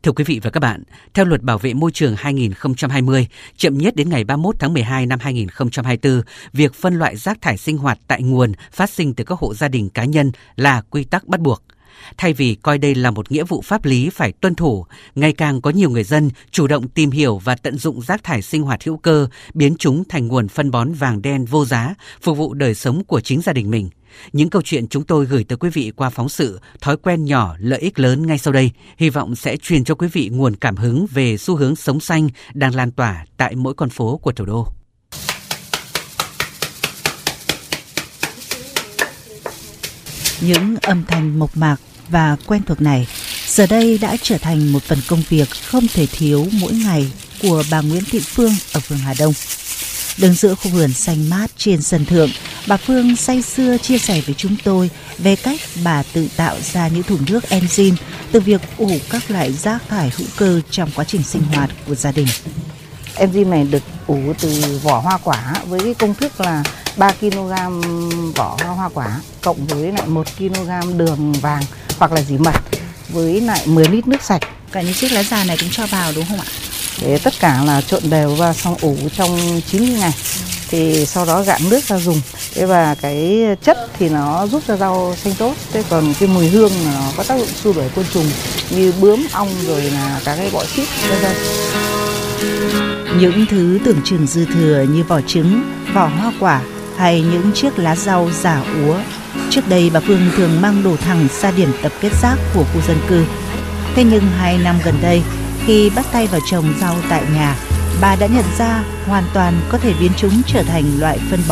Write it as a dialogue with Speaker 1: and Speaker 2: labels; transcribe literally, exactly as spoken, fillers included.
Speaker 1: Thưa quý vị và các bạn, theo Luật Bảo vệ môi trường hai nghìn không trăm hai mươi, chậm nhất đến ngày ba mươi mốt tháng mười hai năm hai nghìn không trăm hai mươi tư, việc phân loại rác thải sinh hoạt tại nguồn phát sinh từ các hộ gia đình cá nhân là quy tắc bắt buộc. Thay vì coi đây là một nghĩa vụ pháp lý phải tuân thủ, ngày càng có nhiều người dân chủ động tìm hiểu và tận dụng rác thải sinh hoạt hữu cơ, biến chúng thành nguồn phân bón vàng đen vô giá, phục vụ đời sống của chính gia đình mình. Những câu chuyện chúng tôi gửi tới quý vị qua phóng sự Thói quen nhỏ, lợi ích lớn ngay sau đây, hy vọng sẽ truyền cho quý vị nguồn cảm hứng về xu hướng sống xanh đang lan tỏa tại mỗi con phố của thủ đô.
Speaker 2: Những âm thanh mộc mạc và quen thuộc này giờ đây đã trở thành một phần công việc không thể thiếu mỗi ngày của bà Nguyễn Thị Phương ở phường Hà Đông. Đứng giữa khu vườn xanh mát trên sân thượng, bà Phương say sưa chia sẻ với chúng tôi về cách bà tự tạo ra những thùng nước enzyme từ việc ủ các loại rác thải hữu cơ trong quá trình sinh hoạt của gia đình.
Speaker 3: Enzyme này được ủ từ vỏ hoa quả với cái công thức là ba ki lô gam vỏ hoa quả cộng với lại một ki lô gam đường vàng hoặc là dì mật với lại mười lít nước sạch.
Speaker 2: Cả những chiếc lá già này cũng cho vào đúng không ạ?
Speaker 3: Để tất cả là trộn đều và xong ủ trong chín mươi ngày. Thì sau đó gạn nước ra dùng. Thế và cái chất thì nó giúp cho rau xanh tốt. Thế còn cái mùi hương nó có tác dụng xua đuổi côn trùng như bướm, ong rồi là các cái bọ xít vân vân.
Speaker 2: Những thứ tưởng chừng dư thừa như vỏ trứng, vỏ hoa quả hay những chiếc lá rau già úa. Trước đây bà Phương thường mang đổ thẳng ra điểm tập kết rác của khu dân cư. Thế nhưng hai năm gần đây, khi bắt tay vào trồng rau tại nhà, bà đã nhận ra hoàn toàn có thể biến chúng trở thành loại phân bón